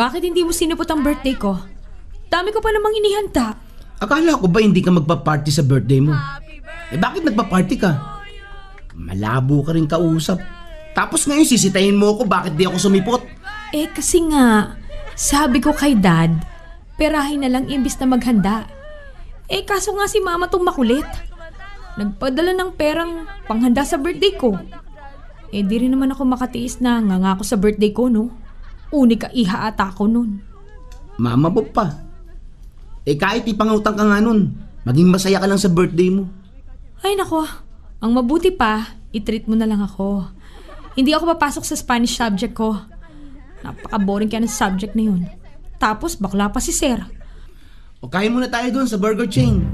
Bakit hindi mo sinipot ang birthday ko? Dami ko pa namang inihanda. Akala ko ba hindi ka magpa-party sa birthday mo? Bakit nagpa-party ka? Malabo ka rin kausap. Tapos ngayon sisitahin mo ako bakit di ako sumipot. Kasi nga, sabi ko kay Dad, perahin na lang imbis na maghanda. Kaso nga si Mama tong makulit. Nagpadala ng perang panghanda sa birthday ko. Di rin naman ako makatiis na ngangako sa birthday ko, no? Unika iha ata ako nun. Mama mo pa. Kahit ipangutang ka nga nun, maging masaya ka lang sa birthday mo. Ay nako, ang mabuti pa, i-treat mo na lang ako. Hindi ako papasok sa Spanish subject ko. Napaka-boring kaya ng subject na yun. Tapos bakla pa si Sir. O kain muna tayo doon sa burger chain.